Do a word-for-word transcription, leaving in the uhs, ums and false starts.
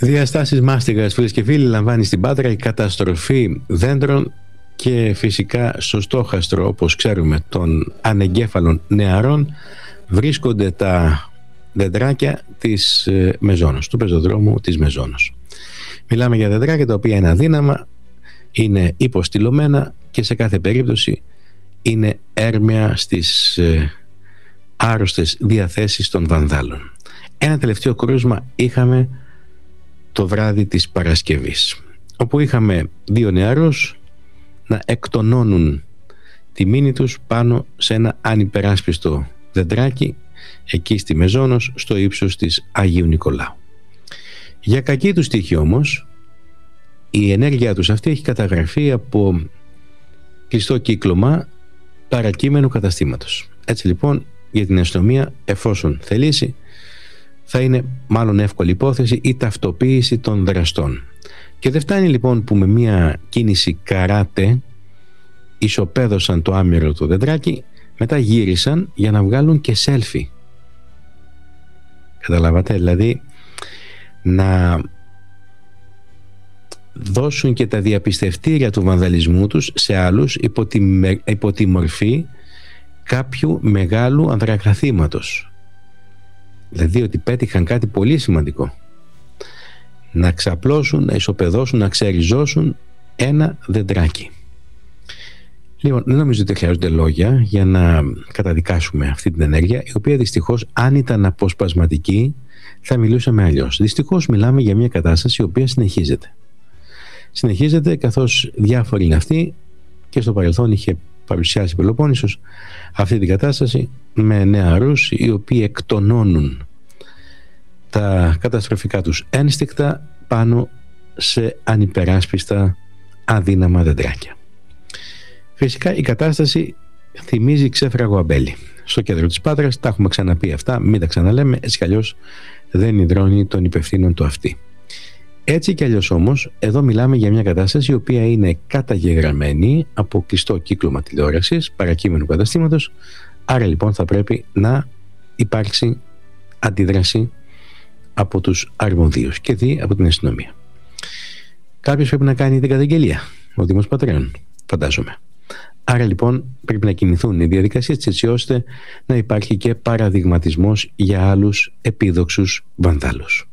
Διαστάσεις μάστιγας, φίλες και φίλοι, λαμβάνει στην Πάτρα η καταστροφή δέντρων και φυσικά στο στόχαστρο, όπως ξέρουμε, των ανεγκέφαλων νεαρών βρίσκονται τα δεντράκια της Μεζόνος, του πεζοδρόμου της Μεζόνος. Μιλάμε για δεντράκια τα οποία είναι αδύναμα, είναι υποστηλωμένα και σε κάθε περίπτωση είναι έρμεα στις ε, άρρωστες διαθέσεις των βανδάλων. Ένα τελευταίο κρούσμα είχαμε το βράδυ της Παρασκευής, όπου είχαμε δύο νεαρούς να εκτονώνουν τη μήνη τους πάνω σε ένα ανυπεράσπιστο δεντράκι εκεί στη Μεζόνος, στο ύψος της Αγίου Νικολάου. Για κακή τους τύχη όμως, η ενέργειά τους αυτή έχει καταγραφεί από κλειστό κύκλωμα παρακείμενου καταστήματος. Έτσι λοιπόν, για την αστυνομία, εφόσον θελήσει, θα είναι μάλλον εύκολη υπόθεση η ταυτοποίηση των δραστών. Και δεν φτάνει λοιπόν που με μια κίνηση καράτε ισοπαίδωσαν το άμυρο το δεντράκι, μετά γύρισαν για να βγάλουν και selfie. Καταλάβατε, δηλαδή να δώσουν και τα διαπιστευτήρια του βανδαλισμού τους σε άλλους υπό τη, υπό τη μορφή κάποιου μεγάλου ανδρακαθήματος. Δηλαδή ότι πέτυχαν κάτι πολύ σημαντικό. Να ξαπλώσουν, να ισοπεδώσουν, να ξεριζώσουν ένα δεντράκι. Λοιπόν, δεν νομίζω ότι χρειάζονται λόγια για να καταδικάσουμε αυτή την ενέργεια, η οποία δυστυχώς, αν ήταν αποσπασματική, θα μιλούσαμε αλλιώς. Δυστυχώς μιλάμε για μια κατάσταση η οποία συνεχίζεται. Συνεχίζεται καθώς διάφοροι είναι αυτοί, και στο παρελθόν είχε παρουσιάσει η Πελοπόννησος αυτή την κατάσταση με νεαρούς οι οποίοι εκτονώνουν τα καταστροφικά τους ένστικτα πάνω σε ανυπεράσπιστα αδύναμα δεντράκια. Φυσικά η κατάσταση θυμίζει ξέφραγο αμπέλι. Στο κέντρο της Πάτρας, τα έχουμε ξαναπεί αυτά, μην τα ξαναλέμε, έτσι κι αλλιώς δεν υδρώνει των υπευθύνων το αυτή. Έτσι κι αλλιώς όμως, εδώ μιλάμε για μια κατάσταση η οποία είναι καταγεγραμμένη από κλειστό κύκλωμα τηλεόρασης, παρακείμενου καταστήματος, άρα λοιπόν θα πρέπει να υπάρξει αντίδραση από τους αρμοδίους και δι από την αστυνομία. Κάποιος πρέπει να κάνει την καταγγελία, ο Δήμος Πατρέων, φαντάζομαι. Άρα λοιπόν πρέπει να κινηθούν οι διαδικασίες έτσι ώστε να υπάρχει και παραδειγματισμός για άλλους επίδοξους βανδάλους.